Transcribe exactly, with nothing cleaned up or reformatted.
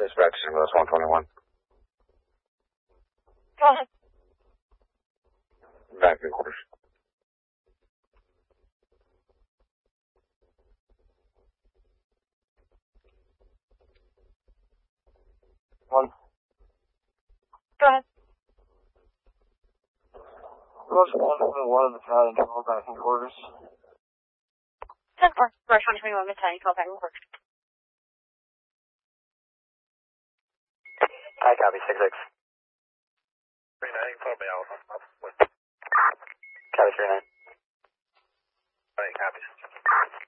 Dispatch, West one twenty-one. Go ahead. Back in quarters. One. Go ahead. Rush one twenty-one, battalion twelve, back in quarters. ten four. Rush one twenty-one, battalion twelve, back in quarters. I copy, six six. three nine, call me out. Copy, three nine. Copy.